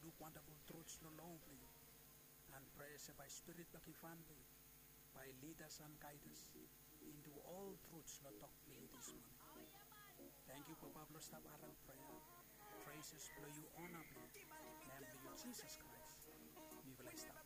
look wonderful truths no longer. And pray by Spirit Bakifanbe, by lead us and guide us into all truths Lord talk me this morning. Thank you for Pablo Stop Aran prayer. Praises blow you honor me. Name you Jesus Christ. We will stop.